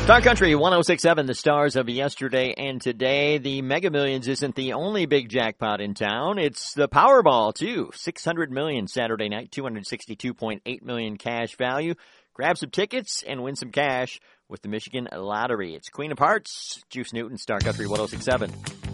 Star Country 106.7, the stars of yesterday and today. The Mega Millions isn't the only big jackpot in town. It's the Powerball, too. $600 million Saturday night, $262.8 million cash value. Grab some tickets and win some cash with the Michigan Lottery. It's Queen of Hearts, Juice Newton, Star Country 106.7.